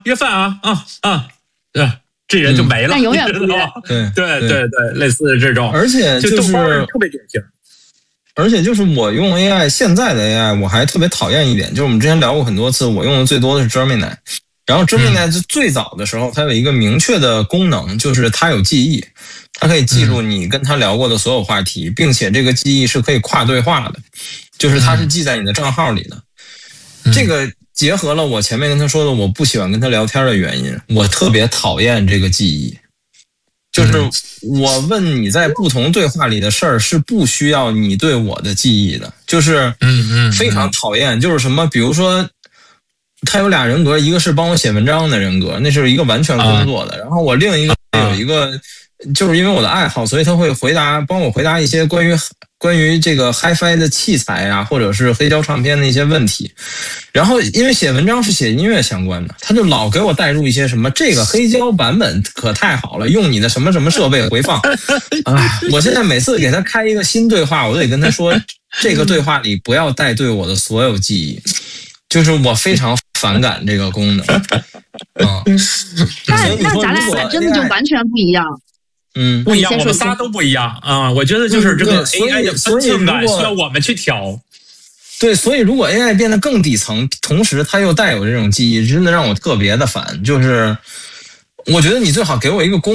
约饭这人就没了， 但永远不约。 对，类似这种， 而且就是特别典型。 而且就是我用 AI， 现在的 AI 我还特别讨厌一点，就是我们之前聊过很多次，我用的最多的是 Gemini。然后 Gemini 最早的时候，它有一个明确的功能，就是它有记忆，它可以记住你跟它聊过的所有话题，并且这个记忆是可以跨对话的，就是它是记在你的账号里的。这个结合了我前面跟他说的，我不喜欢跟他聊天的原因，我特别讨厌这个记忆。就是我问你在不同对话里的事儿是不需要你对我的记忆的，就是非常讨厌。就是什么，比如说他有俩人格，一个是帮我写文章的人格，那是一个完全工作的，然后我另一个有一个就是因为我的爱好，所以他会帮我回答一些关于这个 HiFi 的器材啊，或者是黑胶唱片的一些问题。然后因为写文章是写音乐相关的，他就老给我带入一些什么这个黑胶版本可太好了，用你的什么什么设备回放啊！我现在每次给他开一个新对话，我都得跟他说，这个对话里不要带对我的所有记忆，就是我非常反感这个功能。 那咱俩真的就完全不一样。 不一样，我们仨都不一样啊！我觉得就是这个 AI 的分寸感需要我们去调。 对，所以如果 AI 变得更底层，同时它又带有这种记忆，真的让我特别的烦。就是我觉得你最好给我一个